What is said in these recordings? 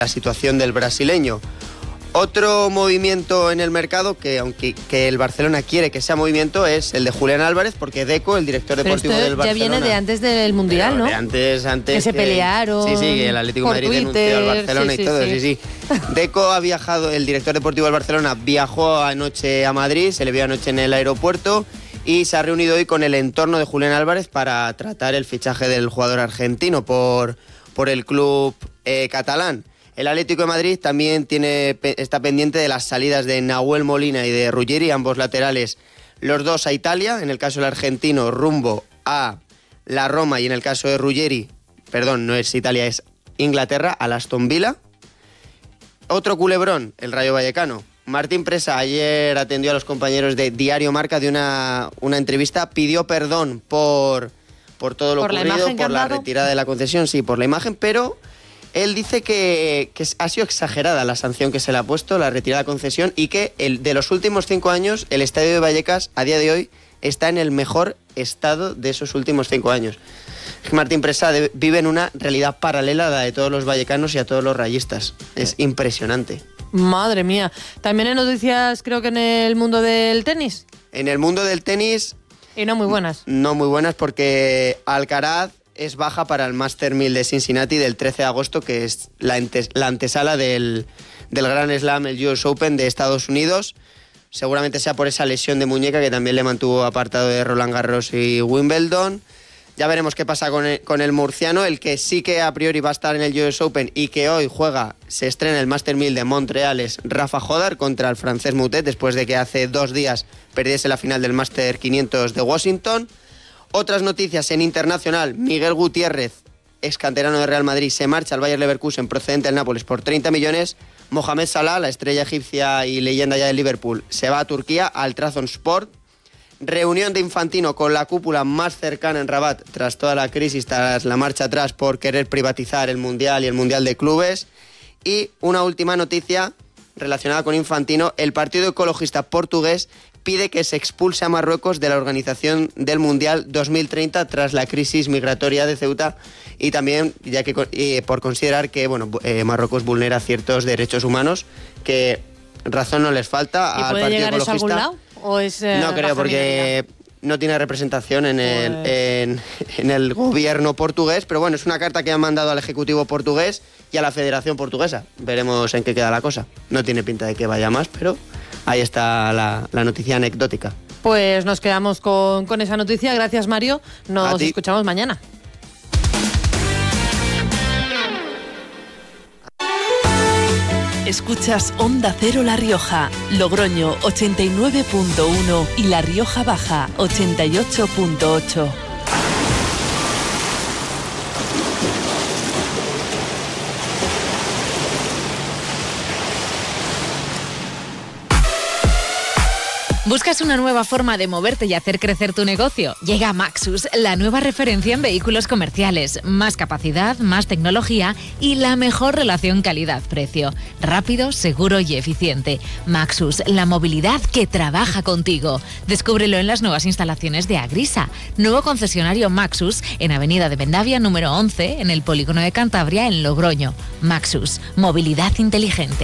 la situación del brasileño. Otro movimiento en el mercado que el Barcelona quiere que sea movimiento es el de Julián Álvarez, porque Deco, el director deportivo del Barcelona... ya viene de antes del Mundial, ¿no? De antes que se pelearon. Sí, que el Atlético de Madrid denunció al Barcelona y todo, sí. Deco ha viajado, el director deportivo del Barcelona viajó anoche a Madrid, se le vio anoche en el aeropuerto y se ha reunido hoy con el entorno de Julián Álvarez para tratar el fichaje del jugador argentino por el club catalán. El Atlético de Madrid también está pendiente de las salidas de Nahuel Molina y de Ruggeri, ambos laterales, los dos a Italia, en el caso del argentino rumbo a la Roma y en el caso de Ruggeri, perdón, no es Italia, es Inglaterra, al Aston Villa. Otro culebrón, el Rayo Vallecano. Martín Presa ayer atendió a los compañeros de Diario Marca de una entrevista, pidió perdón por todo lo ocurrido, por la retirada de la concesión, sí, por la imagen, pero... Él dice que ha sido exagerada la sanción que se le ha puesto, la retirada de concesión, y que de los últimos 5 años el estadio de Vallecas a día de hoy está en el mejor estado de esos últimos 5 años. Martín Presa vive en una realidad paralela a la de todos los vallecanos y a todos los rayistas. Es impresionante. Madre mía. También hay noticias, creo que en el mundo del tenis. En el mundo del tenis... Y no muy buenas. No muy buenas porque Alcaraz es baja para el Master 1000 de Cincinnati del 13 de agosto, que es la antesala del Grand Slam, el US Open de Estados Unidos. Seguramente sea por esa lesión de muñeca que también le mantuvo apartado de Roland Garros y Wimbledon. Ya veremos qué pasa con el murciano, el que sí que a priori va a estar en el US Open y que hoy se estrena el Master 1000 de Montreal, es Rafa Jodar contra el francés Moutet, después de que hace 2 días perdiese la final del Master 500 de Washington. Otras noticias en internacional, Miguel Gutiérrez, ex canterano de Real Madrid, se marcha al Bayer Leverkusen procedente del Nápoles por 30 millones. Mohamed Salah, la estrella egipcia y leyenda ya de Liverpool, se va a Turquía al Trabzonspor. Reunión de Infantino con la cúpula más cercana en Rabat tras toda la crisis, tras la marcha atrás por querer privatizar el Mundial y el Mundial de Clubes. Y una última noticia relacionada con Infantino, el Partido Ecologista Portugués pide que se expulse a Marruecos de la organización del Mundial 2030 tras la crisis migratoria de Ceuta y también ya que por considerar que Marruecos vulnera ciertos derechos humanos, que razón no les falta al Partido llegar Ecologista. Eso a algún lado? ¿O es, no creo, porque no tiene representación en el gobierno portugués, pero bueno, es una carta que han mandado al Ejecutivo portugués y a la Federación Portuguesa. Veremos en qué queda la cosa. No tiene pinta de que vaya más, pero ahí está la noticia anecdótica. Pues nos quedamos con esa noticia. Gracias, Mario. Nos escuchamos mañana. Escuchas Onda Cero La Rioja, Logroño 89.1 y La Rioja Baja 88.8. ¿Buscas una nueva forma de moverte y hacer crecer tu negocio? Llega Maxus, la nueva referencia en vehículos comerciales. Más capacidad, más tecnología y la mejor relación calidad-precio. Rápido, seguro y eficiente. Maxus, la movilidad que trabaja contigo. Descúbrelo en las nuevas instalaciones de Agrisa. Nuevo concesionario Maxus en Avenida de Vendavia número 11, en el Polígono de Cantabria, en Logroño. Maxus, movilidad inteligente.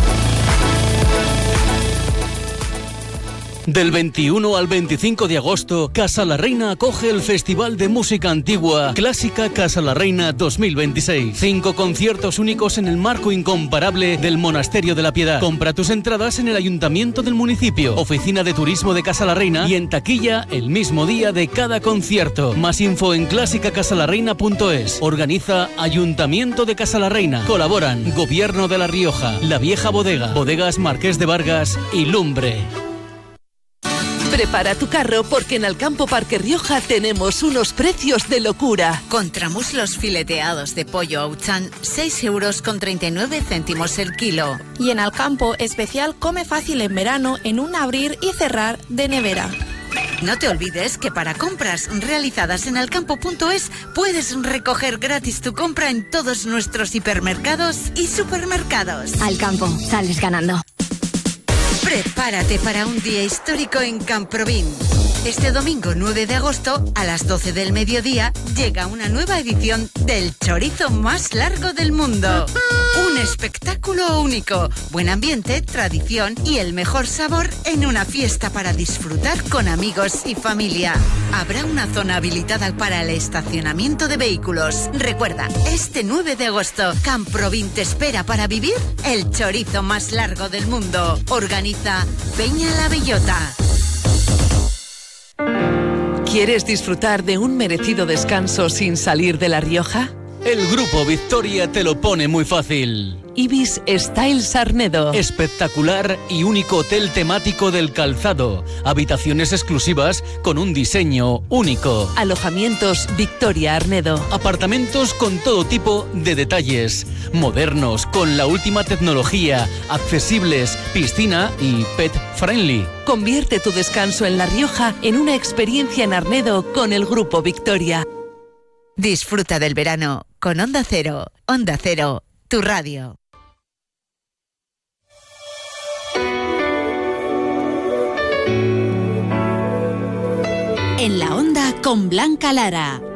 Del 21 al 25 de agosto, Casa la Reina acoge el Festival de Música Antigua Clásica Casa la Reina 2026. 5 conciertos únicos en el marco incomparable del Monasterio de la Piedad. Compra tus entradas en el Ayuntamiento del municipio, Oficina de Turismo de Casa la Reina y en taquilla el mismo día de cada concierto. Más info en clásicacasalarreina.es. Organiza Ayuntamiento de Casa la Reina. Colaboran Gobierno de La Rioja, La Vieja Bodega, Bodegas Marqués de Vargas y Lumbre. Prepara tu carro porque en Alcampo Parque Rioja tenemos unos precios de locura. Contramuslos fileteados de pollo Auchan, 6,39 € el kilo. Y en Alcampo, especial Come Fácil en verano en un abrir y cerrar de nevera. No te olvides que para compras realizadas en alcampo.es puedes recoger gratis tu compra en todos nuestros hipermercados y supermercados. Alcampo, sales ganando. Prepárate para un día histórico en Camprovín. Este domingo 9 de agosto, a las 12 del mediodía, llega una nueva edición del chorizo más largo del mundo. Un espectáculo único, buen ambiente, tradición y el mejor sabor en una fiesta para disfrutar con amigos y familia. Habrá una zona habilitada para el estacionamiento de vehículos. Recuerda, este 9 de agosto, Camprovin te espera para vivir el chorizo más largo del mundo. Organiza Peña La Bellota. ¿Quieres disfrutar de un merecido descanso sin salir de La Rioja? El Grupo Victoria te lo pone muy fácil. Ibis Styles Arnedo. Espectacular y único hotel temático del calzado. Habitaciones exclusivas con un diseño único. Alojamientos Victoria Arnedo. Apartamentos con todo tipo de detalles. Modernos, con la última tecnología. Accesibles, piscina y pet friendly. Convierte tu descanso en La Rioja en una experiencia en Arnedo con el Grupo Victoria. Disfruta del verano con Onda Cero. Onda Cero, tu radio. En la Onda con Blanca Lara.